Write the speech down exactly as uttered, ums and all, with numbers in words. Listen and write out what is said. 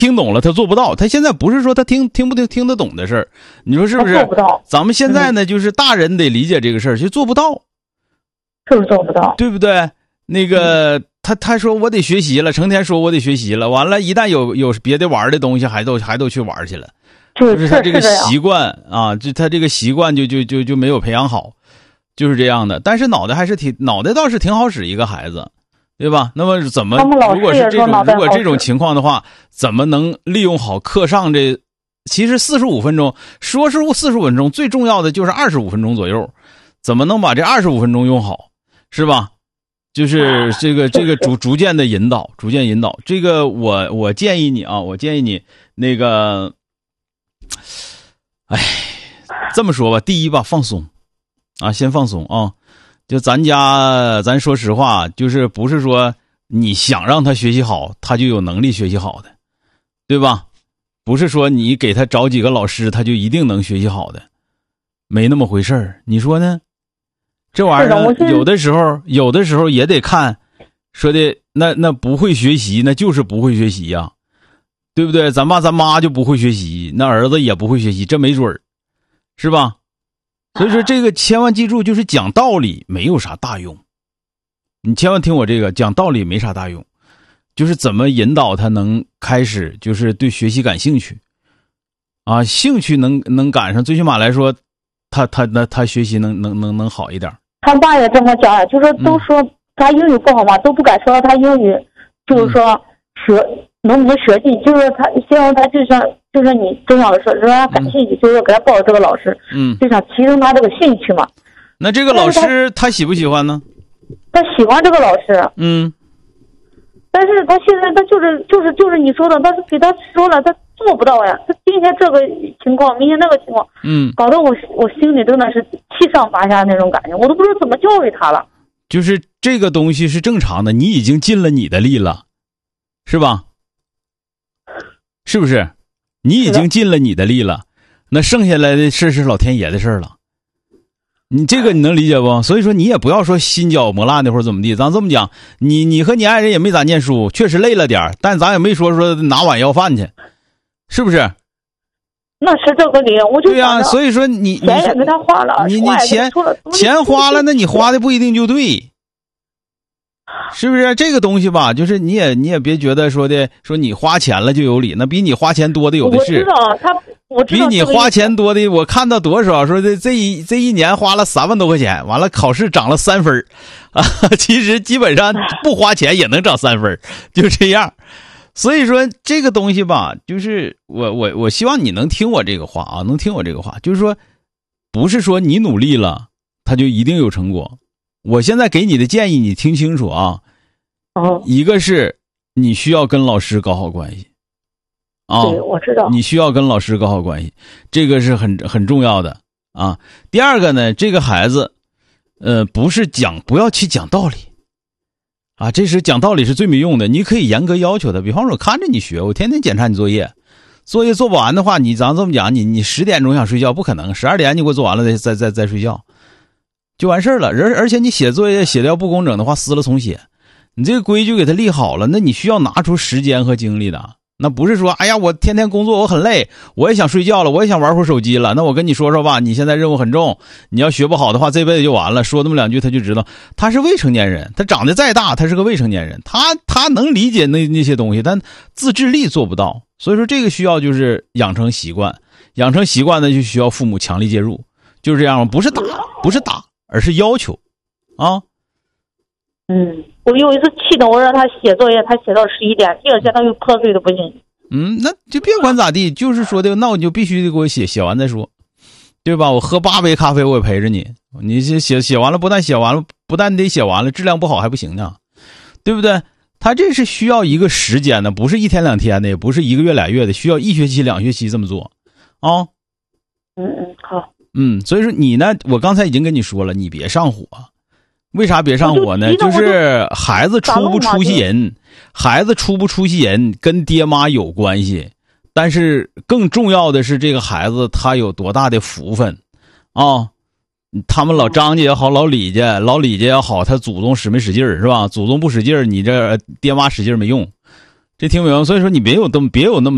听懂了他做不到，他现在不是说他听听不听听得懂的事儿，你说是不是？ 做不到。 咱们现在呢，嗯、就是大人得理解这个事儿，就做不到， 就是做不到， 对不对？那个、嗯、他他说我得学习了，成天说我得学习了，完了，一旦有有别的玩的东西，还都还都去玩去了， 就就是他这个习惯啊，就他这个习惯就就就就没有培养好，就是这样的。但是脑袋还是挺脑袋倒是挺好使一个孩子。对吧？那么怎么如果是这种如果这种情况的话，怎么能利用好课上这？其实四十五分钟，说是四十五分钟，最重要的就是二十五分钟左右，怎么能把这二十五分钟用好，是吧？就是这个这个逐逐渐的引导，逐渐引导。这个我我建议你啊，我建议你那个，哎，这么说吧，第一吧，放松啊，先放松啊。就咱家，咱说实话，就是不是说你想让他学习好，他就有能力学习好的，对吧？不是说你给他找几个老师，他就一定能学习好的，没那么回事儿。你说呢？这玩意儿有的时候，有的时候也得看，说的那那不会学习，那就是不会学习呀、啊，对不对？咱爸咱妈就不会学习，那儿子也不会学习，这没准儿，是吧？所以说这个千万记住，就是讲道理没有啥大用，你千万听我这个，讲道理没啥大用，就是怎么引导他能开始就是对学习感兴趣啊，兴趣能能赶上，最起码来说他他那他学习能能能能好一点。 他爸也这么讲，就说都说他英语不好嘛、嗯、都不敢说他英语就是说学、嗯、能不能学进，就是他希望他就像就是你正想说让他感兴趣、嗯、就是给他报这个老师，嗯，就想提升他这个兴趣嘛。 那这个老师 他, 他喜不喜欢呢？ 他喜欢这个老师， 嗯， 但是他现在他就是就是就是你说的，他是给他说了，他做不到呀。他今天这个情况，明天那个情况， 嗯， 搞得我我心里真的是七上八下那种感觉，我都不知道怎么教育他了。 就是这个东西是正常的，你已经尽了你的力了，是吧？是不是？你已经尽了你的力了，那剩下来的事是老天爷的事了。你这个你能理解不？所以说你也不要说心绞磨烂的或者怎么地，咱这么讲，你你和你爱人也没咋念书，确实累了点，但咱也没说说拿碗要饭去，是不是？ 那是这个理由，我就对呀、啊，所以说你钱也给他花了， 你你钱钱花了，那你花的不一定就对，是不是？这个东西吧，就是你也你也别觉得说的说你花钱了就有理，那比你花钱多的有的是。 我知道他，我知道比你花钱多的，我看到多少说的这一这一年花了三万多块钱，完了考试涨了三分啊，其实基本上不花钱也能涨三分，就这样。所以说这个东西吧，就是我我我希望你能听我这个话啊，能听我这个话，就是说不是说你努力了他就一定有成果。我现在给你的建议你听清楚啊， 哦， 一个是你需要跟老师搞好关系啊， 对，我知道， 你需要跟老师搞好关系，这个是很很重要的啊。第二个呢，这个孩子呃不是讲不要去讲道理啊，这是讲道理是最没用的。你可以严格要求他，比方说我看着你学，我天天检查你作业，作业做不完的话，你咱这么讲，你你十点钟想睡觉不可能，十二点你给我做完了再再再再睡觉，就完事儿了。而而且你写作业写的要不工整的话，撕了重写。你这个规矩给他立好了，那你需要拿出时间和精力的。那不是说，哎呀，我天天工作我很累，我也想睡觉了，我也想玩会儿手机了。那我跟你说说吧，你现在任务很重，你要学不好的话，这辈子就完了。说那么两句，他就知道他是未成年人，他长得再大，他是个未成年人，他他能理解那那些东西，但自制力做不到。所以说，这个需要就是养成习惯，养成习惯呢，就需要父母强力介入，就是这样，不是打，不是打，而是要求，啊。 嗯，我有一次气的，我让他写作业，他写到十一点，第二天他又瞌睡的不行。 嗯，那就别管咋地，就是说的，那我就必须得给我写，写完再说，对吧？我喝八杯咖啡我也陪着你，你写写写完了，不但写完了，不但得写完了，质量不好还不行呢，对不对？他这是需要一个时间的，不是一天两天的，也不是一个月俩月的，需要一学期两学期这么做啊。 嗯嗯，好。 嗯，所以说你呢，我刚才已经跟你说了，你别上火。为啥别上火呢？就是孩子出不出息人，孩子出不出息人跟爹妈有关系，但是更重要的是这个孩子他有多大的福分啊！他们老张家也好，老李家老李家也好，他祖宗使没使劲儿是吧？祖宗不使劲儿，你这爹妈使劲儿没用，这听明白吗？所以说你别有这么别有那么